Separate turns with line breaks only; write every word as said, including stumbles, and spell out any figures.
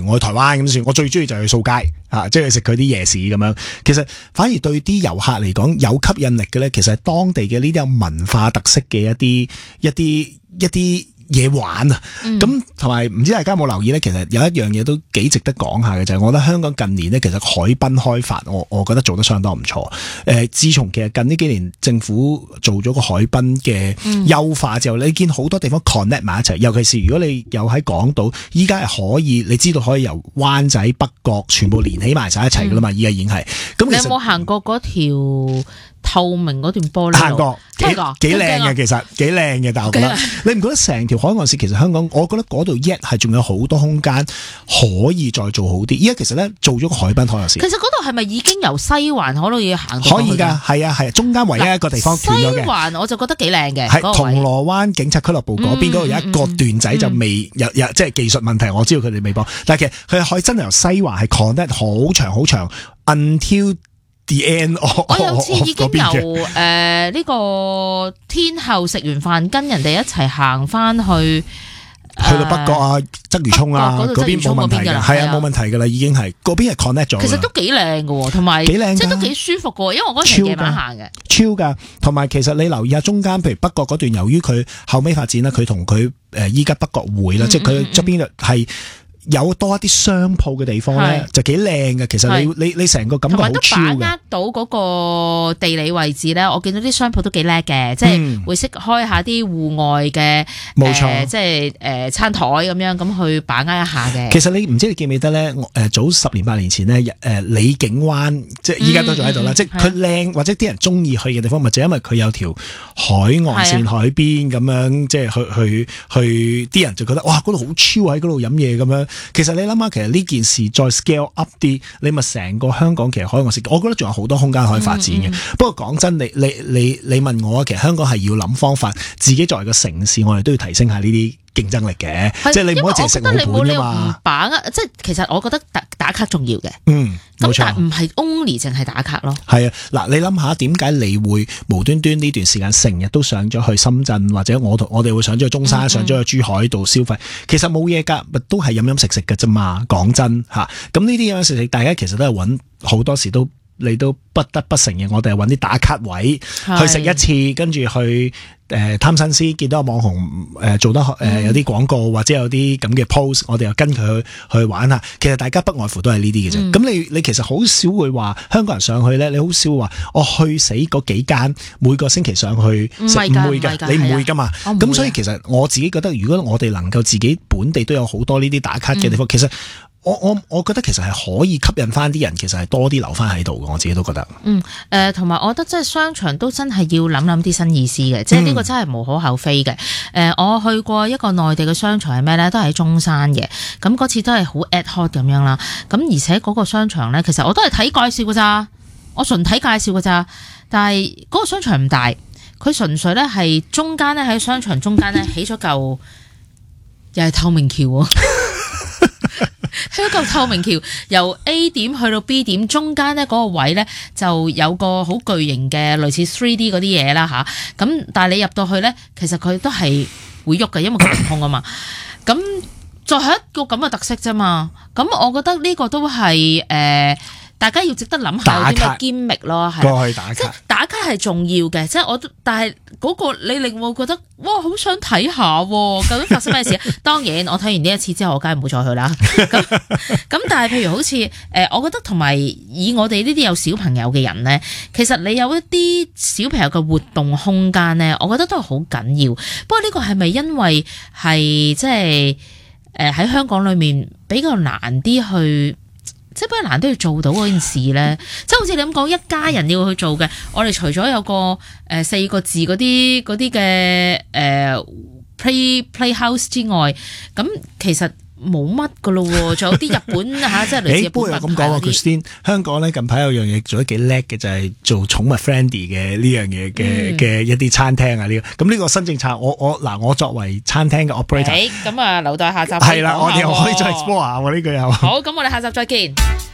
如我去台灣咁算，我最中意就係去掃街啊，即係食佢啲夜市咁樣。其實反而對啲遊客嚟講有吸引力嘅咧，其實係當地嘅呢啲有文化特色嘅一啲一啲一啲嘢玩啊，咁同埋唔知大家有冇留意咧？其實有一樣嘢都幾值得講下嘅，就係、是、我覺得香港近年咧，其實海濱開發，我我覺得做得相當唔錯。誒、呃，自從其實近呢幾年政府做咗個海濱嘅優化之後，嗯、你見好多地方 connect 埋一齊，尤其是如果你有喺港島，依家係可以，你知道可以由灣仔北角全部連起埋晒一齊噶啦嘛，依家、嗯、已經係。咁你有冇
行過嗰條透明嗰段玻璃路？
行過，幾幾靚嘅，其實幾靚嘅，但係我覺得你唔覺得成條海岸線其實香港，我覺得嗰度一係仲有好多空間可以再做好啲。依家其實咧做咗個海濱海岸線，
其實嗰度係咪已經由西環可以行到？
可以㗎，係啊係啊，中間唯一一個地方斷咗嘅。
西環我就覺得幾靚嘅，
喺銅鑼灣警察俱樂部嗰邊嗰度有一個段仔就未、嗯嗯、有有即係技術問題，我知道佢哋未幫，但係其實佢可以真係由西環係 connect 好長好長 until the end。
我有次已經由誒呢、呃這個天后食完飯跟人哋一齊行翻去。
去到北角啊、鰂魚涌啊嗰邊冇問題嘅，係啊冇問題㗎啦，已經係嗰邊係 connect 咗。
其實都幾靚嘅，同埋即係都幾舒服嘅，因為我嗰陣夜晚行嘅。
超㗎，同埋其實你留意下中間，譬如北角嗰段，由於佢後尾發展啦，佢同佢誒依家北角匯啦，嗯嗯嗯即係佢側邊係。有多一啲商鋪嘅地方咧，就幾靚嘅。其實你你你成個感覺好超嘅。同埋都把握到嗰個地理位置咧，我見到啲商鋪都幾叻嘅，即係會識開下啲戶外嘅，冇錯，即係誒餐台咁樣咁去把握一下嘅。其實你唔知你記唔記得咧？誒早十年八年前咧，誒李景灣即係依家都仲喺度啦。即係佢靚或者啲人中意去嘅地方，咪就因為佢有條海岸線海邊咁樣，即係去去去啲人就覺得哇嗰度好超喺嗰度飲嘢咁樣。其實你諗下，其實呢件事再 scale up 啲，你咪成個香港其實海岸線，我覺得仲有好多空間可以發展嘅。嗯嗯、不過講真，你你你你問我，其實香港係要諗方法，自己作為個城市，我哋都要提升下呢啲競爭力嘅。即係你唔可以淨係食老本㗎嘛。把握即係其實我覺得打打卡重要嘅。嗯，冇錯。咁但係唔係 only 淨係打卡咯。係啊，嗱，你諗下點解你會無端端呢段時間成日都上咗去深圳，或者我同我哋會上咗去中山、嗯嗯上咗去珠海度消費？其實冇嘢㗎，都係飲飲食食㗎啫嘛。講真嚇，咁呢啲飲飲食食，大家其實都係揾好多時都。你都不得不承認，我哋係揾啲打卡位去食一次，跟住去誒、呃、貪新鮮，見到個網紅誒、呃、做得誒、呃、有啲廣告或者有啲咁嘅 post，我哋又跟佢去去玩下。其實大家不外乎都係呢啲嘅啫。咁、嗯、你你其實好少會話香港人上去咧，你好少話我去死嗰幾間每個星期上去食，唔會㗎，你唔會㗎嘛。咁所以其實我自己覺得，如果我哋能夠自己本地都有好多呢啲打卡嘅地方，嗯、其實。我我我覺得其實係可以吸引翻啲人，其實係多啲留翻喺度嘅，我自己都覺得。嗯，誒、呃，同埋我覺得即係商場都真係要諗諗啲新意思嘅，即係呢個真係無可厚非嘅。誒、呃，我去過一個內地嘅商場係咩咧？都係喺中山嘅，咁嗰次都係好 ad hoc 咁樣啦。咁而且嗰個商場咧，其實我都係睇介紹㗎咋，我純睇介紹㗎咋。但係嗰個商場唔大，佢純粹咧係中間咧喺商場中間咧起咗嚿又係透明橋喎。起咗嚿透明橋，由 A 點去到 B 點，中間咧嗰個位咧就有個好巨型嘅類似 三 D 嗰啲嘢啦吓，咁但係你入到去咧，其實佢都係會喐嘅，因為佢唔空啊嘛。咁就係一個咁嘅特色啫嘛。咁我覺得呢個都係誒。呃大家要值得諗下有啲咩堅力咯，係過去打卡，即係打卡係重要嘅。即係我，但係嗰個你令我覺得，哇，好想睇下，究竟發生咩事？當然，我睇完呢一次之後，我梗係唔會再去啦。咁咁，但係譬如好似誒，我覺得同埋以我哋呢啲有小朋友嘅人咧，其實你有一啲小朋友嘅活動空間咧，我覺得都係好緊要。不過呢個係咪因為係即係誒喺香港裏面比較難啲去？即係比較難都要做到嗰件事咧，即係好似你咁講，一家人要去做嘅，我哋除咗有個誒、呃、四個字嗰啲嗰啲嘅誒 play playhouse 之外，咁其實冇乜噶咯喎，仲有啲日本嚇，即係類似日本品牌嗰啲。誒，不過又咁講喎 Christine，香港咧近排有樣嘢做得幾叻嘅，就係、是、做寵物 friendly 嘅呢樣嘢嘅嘅一啲餐廳啊呢、這個。咁呢個新政策，我我嗱我作為餐廳嘅 operator，咁啊留待下集。係啦，我哋又可以再 explore 下喎呢個又。好，咁我哋下集再見。